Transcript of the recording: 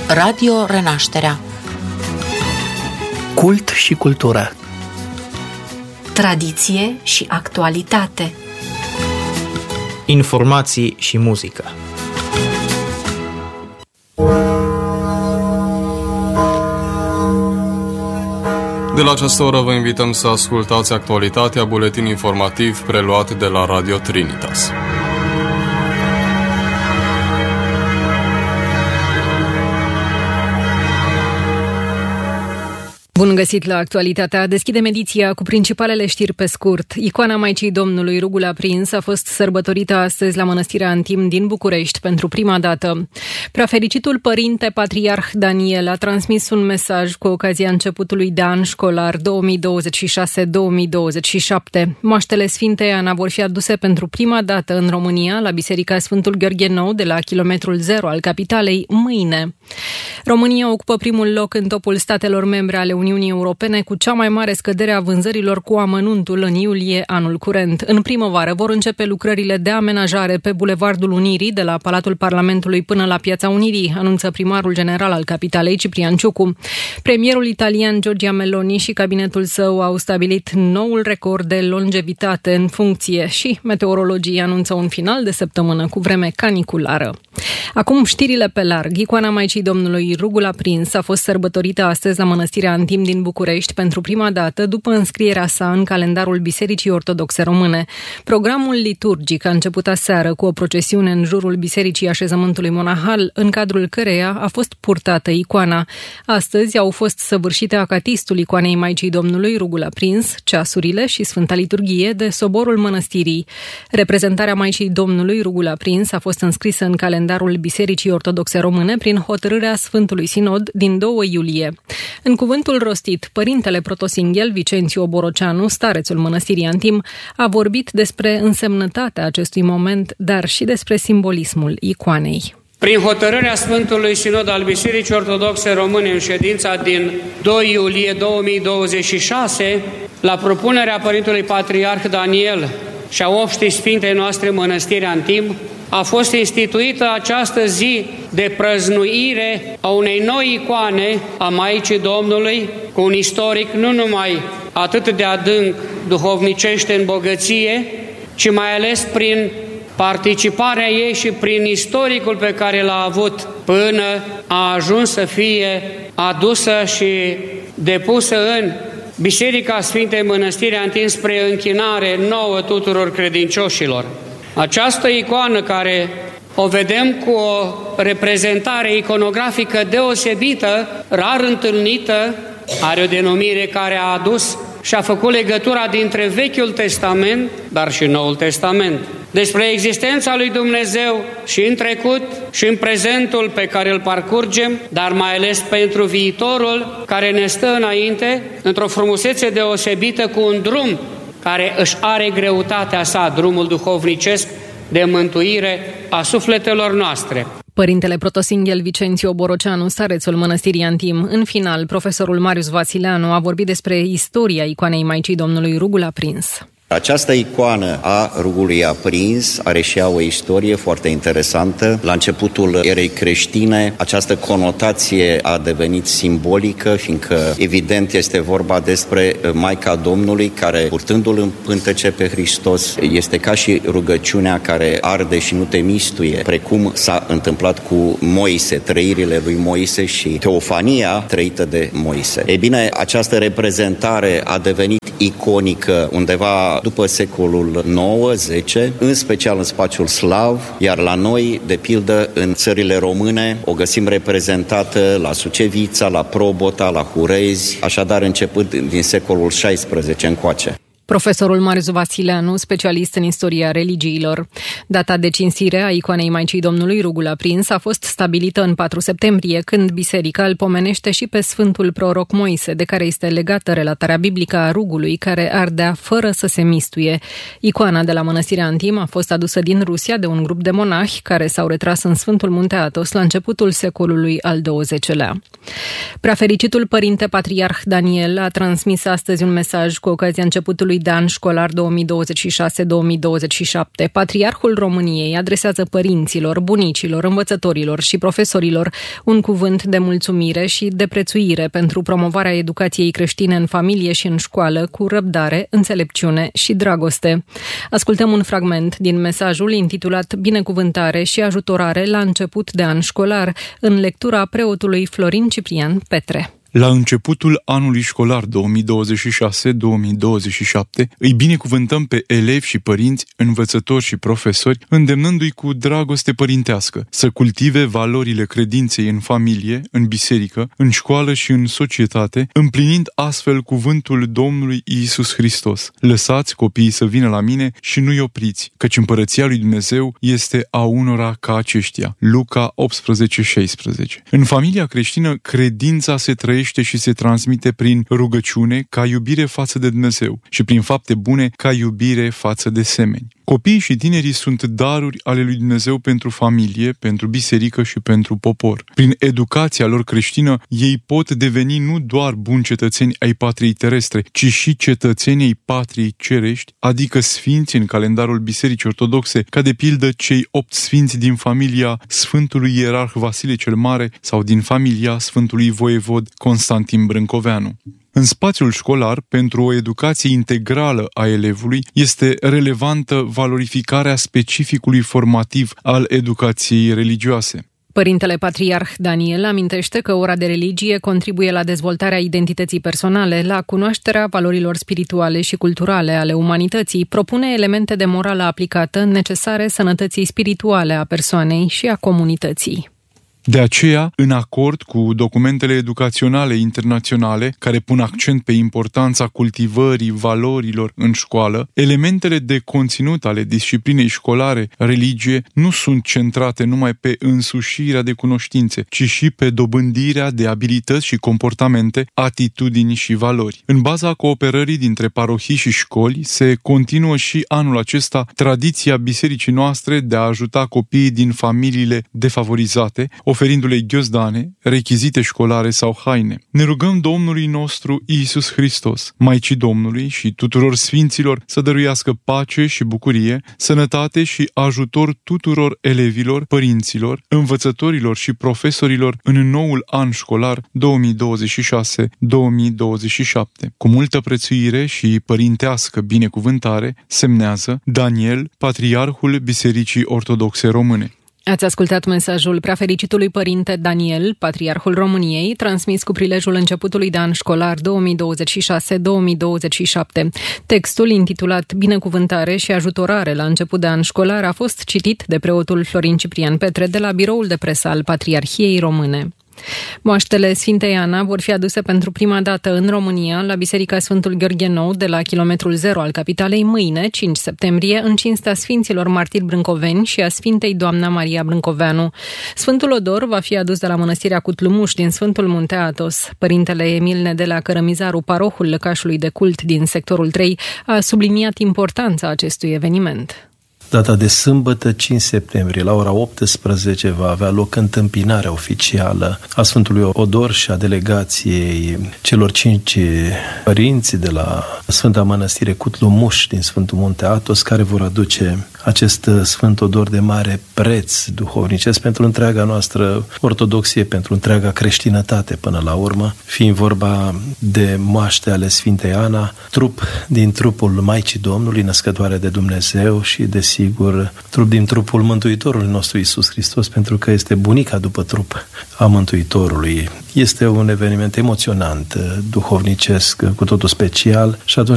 Radio Renașterea. Cult și cultură. Tradiție și actualitate. Informații și muzică. De la această oră vă invităm să ascultați actualitatea, buletin informativ preluat de la Radio Trinitas. Bun găsit la actualitatea. Deschidem ediția cu principalele știri pe scurt. Icoana Maicii Domnului, Rugul aprins, a fost sărbătorită astăzi la Mănăstirea Antim din București pentru prima dată. Preafericitul Părinte Patriarh Daniel a transmis un mesaj cu ocazia începutului de an școlar 2026-2027. Moaștele Sfintei Ana vor fi aduse pentru prima dată în România la Biserica Sfântul Gheorghe Nou de la kilometrul 0 al capitalei mâine. România ocupă primul loc în topul statelor membre ale Uniunii Europene cu cea mai mare scădere a vânzărilor cu amănuntul în iulie anul curent. În primăvară vor începe lucrările de amenajare pe Bulevardul Unirii de la Palatul Parlamentului până la Piața Unirii, anunță primarul general al capitalei Ciprian Ciucu. Premierul italian Giorgia Meloni și cabinetul său au stabilit noul record de longevitate în funcție și meteorologii anunță un final de săptămână cu vreme caniculară. Acum știrile pe larg. Icoana Maicii Domnului, Rugul aprins, a fost sărbătorită astăzi la Mănăstirea Antim din București pentru prima dată după înscrierea sa în calendarul Bisericii Ortodoxe Române. Programul liturgic a început aseară cu o procesiune în jurul Bisericii Așezământului Monahal, în cadrul căreia a fost purtată icoana. Astăzi au fost săvârșite acatistul icoanei Maicii Domnului, Rugul aprins, ceasurile și Sfânta Liturghie de soborul mănăstirii. Reprezentarea Maicii Domnului, Rugul aprins, a fost înscrisă în calendarul Bisericii Ortodoxe Române prin hotărârea Sfântului Sinod din 2 iulie. În cuvântul rostit, Părintele Protosinghel Vicențiu Oboroceanu, starețul Mănăstirii Antim, a vorbit despre însemnătatea acestui moment, dar și despre simbolismul icoanei. Prin hotărârea Sfântului Sinod al Bisericii Ortodoxe Române în ședința din 2 iulie 2026, la propunerea Părintelui Patriarh Daniel și a obștii Sfintei noastre Mănăstiri Antim, a fost instituită această zi de prăznuire a unei noi icoane a Maicii Domnului, cu un istoric nu numai atât de adânc duhovnicește în bogăție, ci mai ales prin participarea ei și prin istoricul pe care l-a avut până a ajuns să fie adusă și depusă în Biserica Sfintei Mănăstiri Antim spre închinare nouă tuturor credincioșilor. Această icoană, care o vedem cu o reprezentare iconografică deosebită, rar întâlnită, are o denumire care a adus și a făcut legătura dintre Vechiul Testament, dar și Noul Testament. Despre existența lui Dumnezeu și în trecut și în prezentul pe care îl parcurgem, dar mai ales pentru viitorul care ne stă înainte, într-o frumusețe deosebită, cu un drum care își are greutatea sa, drumul duhovnicesc de mântuire a sufletelor noastre. Părintele Protosinghel Vicențiu Oboroceanu, starețul Mănăstirii Antim. În final, profesorul Marius Vasileanu a vorbit despre istoria icoanei Maicii Domnului, Rugul aprins. Această icoană a Rugului aprins are și ea o istorie foarte interesantă. La începutul erei creștine, această conotație a devenit simbolică, fiindcă evident este vorba despre Maica Domnului, care, purtându-L în pântece pe Hristos, este ca și rugăciunea care arde și nu te mistuie, precum s-a întâmplat cu Moise, trăirile lui Moise și teofania trăită de Moise. Ei bine, această reprezentare a devenit iconică undeva după secolul IX-X, în special în spațiul slav, iar la noi, de pildă, în țările române, o găsim reprezentată la Sucevița, la Probota, la Hurezi, așadar începând din secolul XVI încoace. Profesorul Marius Vasileanu, specialist în istoria religiilor. Data de cinstire a icoanei Maicii Domnului, Rugul aprins, a fost stabilită în 4 septembrie, când biserica îl pomenește și pe Sfântul Proroc Moise, de care este legată relatarea biblică a rugului care ardea fără să se mistuie. Icoana de la Mănăstirea Antim a fost adusă din Rusia de un grup de monahi care s-au retras în Sfântul Munte Athos la începutul secolului al XX-lea. Preafericitul Părinte Patriarh Daniel a transmis astăzi un mesaj cu ocazia începutului începutului de an școlar 2026-2027. Patriarhul României adresează părinților, bunicilor, învățătorilor și profesorilor un cuvânt de mulțumire și de prețuire pentru promovarea educației creștine în familie și în școală cu răbdare, înțelepciune și dragoste. Ascultăm un fragment din mesajul intitulat Binecuvântare și ajutorare la început de an școlar, în lectura preotului Florin Ciprian Petre. La începutul anului școlar 2026-2027 îi binecuvântăm pe elevi și părinți, învățători și profesori, îndemnându-i cu dragoste părintească să cultive valorile credinței în familie, în biserică, în școală și în societate, împlinind astfel cuvântul Domnului Iisus Hristos. Lăsați copiii să vină la mine și nu-i opriți, căci împărăția lui Dumnezeu este a unora ca aceștia. Luca 18:16. În familia creștină, credința se trăiește și se transmite prin rugăciune ca iubire față de Dumnezeu și prin fapte bune ca iubire față de semeni. Copiii și tinerii sunt daruri ale lui Dumnezeu pentru familie, pentru biserică și pentru popor. Prin educația lor creștină, ei pot deveni nu doar buni cetățeni ai patriei terestre, ci și cetățeni ai patriei cerești, adică sfinți în calendarul Bisericii Ortodoxe, ca de pildă cei 8 sfinți din familia Sfântului Ierarh Vasile cel Mare sau din familia Sfântului Voievod Constantin Brâncoveanu. În spațiul școlar, pentru o educație integrală a elevului, este relevantă valorificarea specificului formativ al educației religioase. Părintele Patriarh Daniel amintește că ora de religie contribuie la dezvoltarea identității personale, la cunoașterea valorilor spirituale și culturale ale umanității, propune elemente de morală aplicată necesare sănătății spirituale a persoanei și a comunității. De aceea, în acord cu documentele educaționale internaționale care pun accent pe importanța cultivării valorilor în școală, elementele de conținut ale disciplinei școlare, religie, nu sunt centrate numai pe însușirea de cunoștințe, ci și pe dobândirea de abilități și comportamente, atitudini și valori. În baza cooperării dintre parohii și școli, se continuă și anul acesta tradiția bisericii noastre de a ajuta copiii din familiile defavorizate, oferindu-le ghiozdane, rechizite școlare sau haine. Ne rugăm Domnului nostru Iisus Hristos, Maicii Domnului și tuturor sfinților să dăruiască pace și bucurie, sănătate și ajutor tuturor elevilor, părinților, învățătorilor și profesorilor în noul an școlar 2026-2027. Cu multă prețuire și părintească binecuvântare, semnează Daniel, Patriarhul Bisericii Ortodoxe Române. Ați ascultat mesajul Preafericitului Părinte Daniel, Patriarhul României, transmis cu prilejul începutului de an școlar 2026-2027. Textul, intitulat Binecuvântare și ajutorare la început de an școlar, a fost citit de preotul Florin Ciprian Petre de la biroul de presă al Patriarhiei Române. Moaștele Sfintei Ana vor fi aduse pentru prima dată în România la Biserica Sfântul Gheorghe Nou de la kilometrul 0 al capitalei mâine, 5 septembrie, în cinstea Sfinților Martiri Brâncoveni și a Sfintei Doamna Maria Brâncoveanu. Sfântul Odor va fi adus de la Mănăstirea Cutlumuș din Sfântul Munte Athos. Părintele Emil Nedelea Cărămizaru, parohul lăcașului de cult din sectorul 3, a subliniat importanța acestui eveniment. Data de sâmbătă, 5 septembrie, la ora 18, va avea loc întâmpinarea oficială a Sfântului Odor și a delegației celor 5 părinți de la Sfânta Mănăstire Cutlumuș din Sfântul Munte Athos, care vor aduce acest Sfânt Odor de mare preț duhovnicesc pentru întreaga noastră ortodoxie, pentru întreaga creștinătate până la urmă, fiind vorba de moaște ale Sfintei Ana, trup din trupul Maicii Domnului, născătoare de Dumnezeu și de sigur, trup din trupul Mântuitorului nostru Iisus Hristos, pentru că este bunica după trup a Mântuitorului. Este un eveniment emoționant, duhovnicesc, cu totul special și atunci